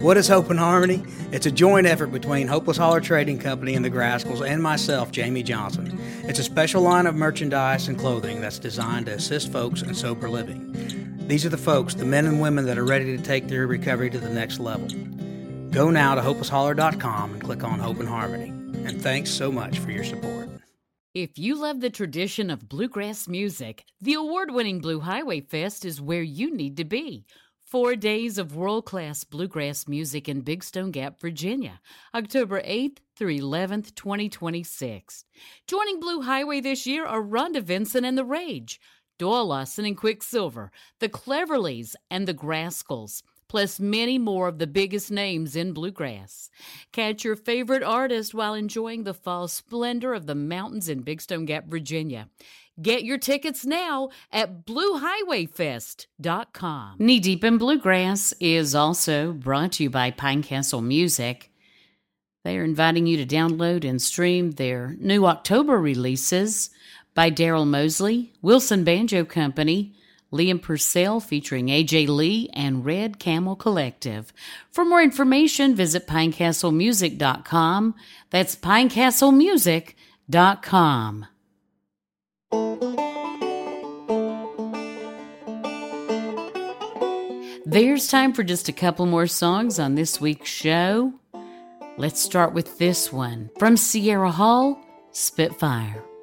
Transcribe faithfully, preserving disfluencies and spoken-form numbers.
What is Hope and Harmony? It's a joint effort between Hopeless Holler Trading Company and the Grascals and myself, Jamie Johnson. It's a special line of merchandise and clothing that's designed to assist folks in sober living. These are the folks, the men and women that are ready to take their recovery to the next level. Go now to hopeless holler dot com and click on Hope and Harmony. And thanks so much for your support. If you love the tradition of bluegrass music, the award-winning Blue Highway Fest is where you need to be. Four days of world-class bluegrass music in Big Stone Gap, Virginia, October eighth through eleventh, twenty twenty-six. Joining Blue Highway this year are Rhonda Vincent and the Rage, Doyle Lawson and Quicksilver, the Cleverleys, and the Grascals, plus many more of the biggest names in bluegrass. Catch your favorite artist while enjoying the fall splendor of the mountains in Big Stone Gap, Virginia. Get your tickets now at blue highway fest dot com. Knee Deep in Bluegrass is also brought to you by Pinecastle Music. They are inviting you to download and stream their new October releases by Daryl Mosley, Wilson Banjo Company, Liam Purcell featuring A J Lee, and Red Camel Collective. For more information, visit pinecastle music dot com. That's pinecastle music dot com. There's time for just a couple more songs on this week's show. Let's start with this one from Sierra Hall, Spitfire.